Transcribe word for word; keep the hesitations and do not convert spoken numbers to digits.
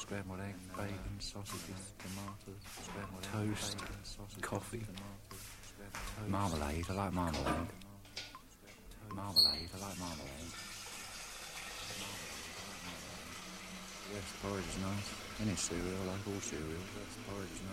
scrambled egg, bacon, sausages, tomatoes, scrambled toast, egg, bacon, sausages, coffee, tomatoes, toast, marmalade. I like marmalade. Marmalade. I like marmalade. Yes, porridge is nice. Any cereal, I like all cereal. Yes, porridge is nice.